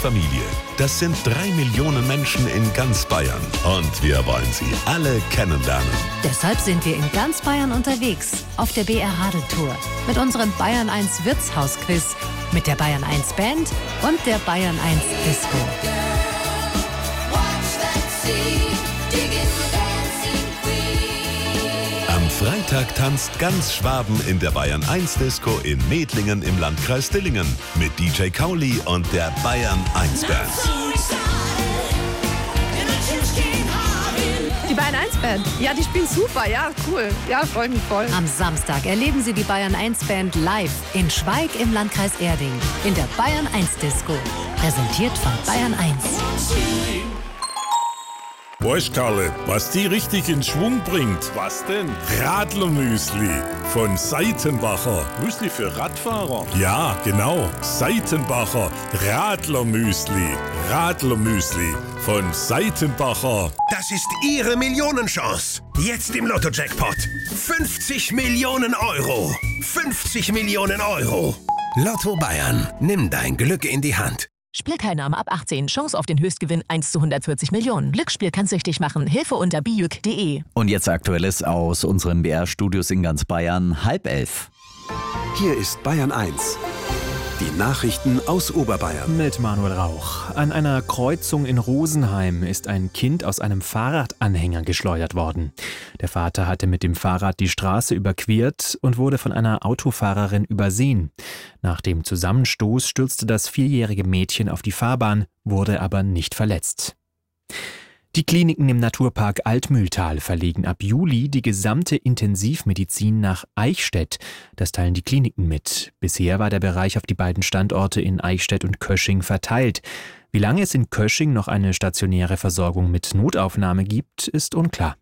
Familie. Das sind 3 Millionen Menschen in ganz Bayern. Und wir wollen sie alle kennenlernen. Deshalb sind wir in ganz Bayern unterwegs. Auf der BR Radeltour. Mit unserem Bayern 1 Wirtshausquiz. Mit der Bayern 1 Band und der Bayern 1 Disco. Am Freitag tanzt ganz Schwaben in der Bayern 1 Disco in Medlingen im Landkreis Dillingen mit DJ Kauli und der Bayern 1 Band. Die Bayern 1 Band, ja, die spielen super, ja, cool. Ja, freue mich voll. Am Samstag erleben Sie die Bayern 1 Band live in Schweig im Landkreis Erding in der Bayern 1 Disco. Präsentiert von Bayern 1. Weißt Karle, was die richtig in Schwung bringt? Was denn? Radlermüsli von Seitenbacher. Müsli für Radfahrer? Ja, genau. Seitenbacher Radlermüsli. Radlermüsli von Seitenbacher. Das ist Ihre Millionenchance. Jetzt im Lotto-Jackpot. 50 Millionen Euro. 50 Millionen Euro. Lotto Bayern. Nimm dein Glück in die Hand. Spielteilnahme ab 18. Chance auf den Höchstgewinn 1 zu 140 Millionen. Glücksspiel kann süchtig machen. Hilfe unter bijuk.de. Und jetzt Aktuelles aus unseren BR-Studios in ganz Bayern, 10:30. Hier ist Bayern 1. Die Nachrichten aus Oberbayern. Mit Manuel Rauch. An einer Kreuzung in Rosenheim ist ein Kind aus einem Fahrradanhänger geschleudert worden. Der Vater hatte mit dem Fahrrad die Straße überquert und wurde von einer Autofahrerin übersehen. Nach dem Zusammenstoß stürzte das 4-jährige Mädchen auf die Fahrbahn, wurde aber nicht verletzt. Die Kliniken im Naturpark Altmühltal verlegen ab Juli die gesamte Intensivmedizin nach Eichstätt. Das teilen die Kliniken mit. Bisher war der Bereich auf die beiden Standorte in Eichstätt und Kösching verteilt. Wie lange es in Kösching noch eine stationäre Versorgung mit Notaufnahme gibt, ist unklar.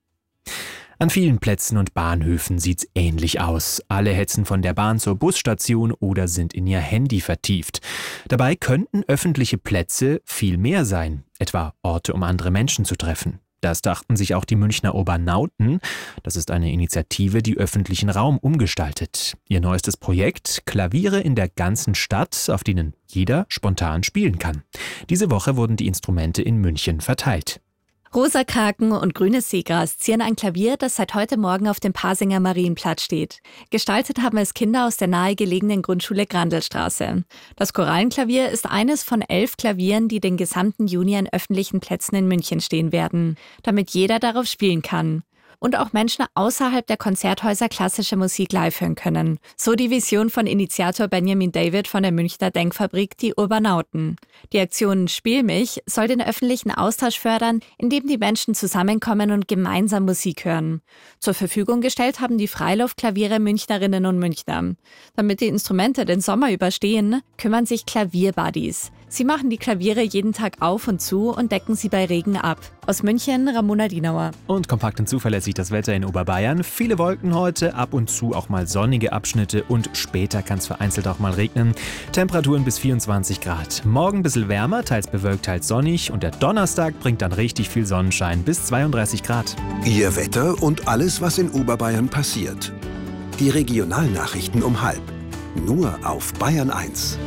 An vielen Plätzen und Bahnhöfen sieht's ähnlich aus. Alle hetzen von der Bahn zur Busstation oder sind in ihr Handy vertieft. Dabei könnten öffentliche Plätze viel mehr sein, etwa Orte, um andere Menschen zu treffen. Das dachten sich auch die Münchner Obernauten. Das ist eine Initiative, die öffentlichen Raum umgestaltet. Ihr neuestes Projekt: Klaviere in der ganzen Stadt, auf denen jeder spontan spielen kann. Diese Woche wurden die Instrumente in München verteilt. Rosa Kraken und grünes Seegras zieren ein Klavier, das seit heute Morgen auf dem Pasinger Marienplatz steht. Gestaltet haben es Kinder aus der nahegelegenen Grundschule Grandelstraße. Das Korallenklavier ist eines von 11 Klavieren, die den gesamten Juni an öffentlichen Plätzen in München stehen werden, damit jeder darauf spielen kann. Und auch Menschen außerhalb der Konzerthäuser klassische Musik live hören können. So die Vision von Initiator Benjamin David von der Münchner Denkfabrik Die Urbanauten. Die Aktion Spiel mich soll den öffentlichen Austausch fördern, indem die Menschen zusammenkommen und gemeinsam Musik hören. Zur Verfügung gestellt haben die Freiluftklaviere Münchnerinnen und Münchner. Damit die Instrumente den Sommer überstehen, kümmern sich Klavierbuddies. Sie machen die Klaviere jeden Tag auf und zu und decken sie bei Regen ab. Aus München, Ramona Dienauer. Und kompakt und zuverlässig das Wetter in Oberbayern. Viele Wolken heute, ab und zu auch mal sonnige Abschnitte und später kann es vereinzelt auch mal regnen. Temperaturen bis 24 Grad. Morgen ein bisschen wärmer, teils bewölkt, teils sonnig. Und der Donnerstag bringt dann richtig viel Sonnenschein bis 32 Grad. Ihr Wetter und alles, was in Oberbayern passiert. Die Regionalnachrichten um 12:30. Nur auf Bayern 1.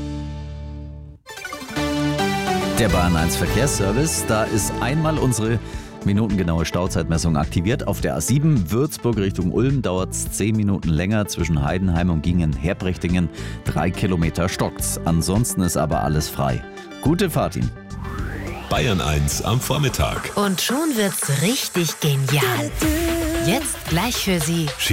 Der Bayern 1 Verkehrsservice, da ist einmal unsere minutengenaue Stauzeitmessung aktiviert. Auf der A7 Würzburg Richtung Ulm dauert es 10 Minuten länger. Zwischen Heidenheim und Gingen-Herbrechtingen 3 Kilometer stockt's. Ansonsten ist aber alles frei. Gute Fahrt Ihnen. Bayern 1 am Vormittag. Und schon wird's richtig genial. Jetzt gleich für Sie